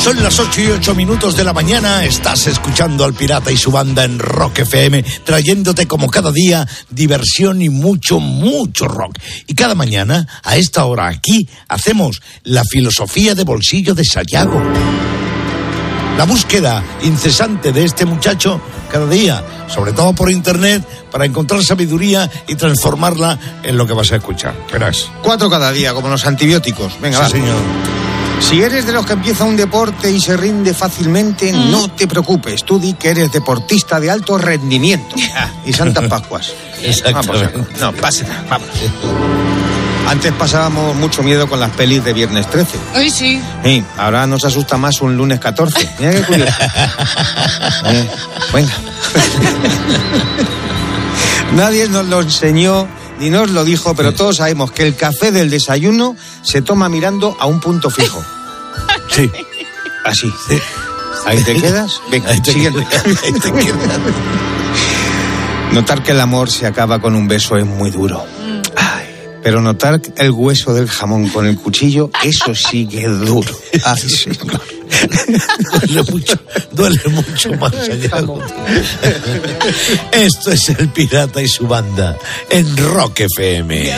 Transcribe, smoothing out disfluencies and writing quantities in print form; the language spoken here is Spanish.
Son las 8:08 de la mañana, estás escuchando al Pirata y su banda en Rock FM, trayéndote como cada día diversión y mucho, mucho rock. Y cada mañana, a esta hora aquí, hacemos la filosofía de bolsillo de Sayago. La búsqueda incesante de este muchacho cada día, sobre todo por internet, para encontrar sabiduría y transformarla en lo que vas a escuchar. Verás. 4 cada día, como los antibióticos. Venga, sí, va. señor. Si eres de los que empieza un deporte y se rinde fácilmente, no te preocupes. Tú di que eres deportista de alto rendimiento. Y Santas Pascuas. Exactamente. No, pasa nada, vamos. Antes pasábamos mucho miedo con las pelis de Viernes 13. Ay, sí. Sí, ahora nos asusta más un lunes 14. Mira qué curioso. Venga. Nadie nos lo enseñó ni nos lo dijo, pero todos sabemos que el café del desayuno se toma mirando a un punto fijo. Sí. Así. Sí. ¿Ahí te quedas? Venga, ahí te siguiente. Ahí te quedas. Notar que el amor se acaba con un beso es muy duro. Ay, pero notar el hueso del jamón con el cuchillo, eso sí que es duro. Ay, sí. Duele mucho más allá. Esto es el Pirata y su banda en Rock FM.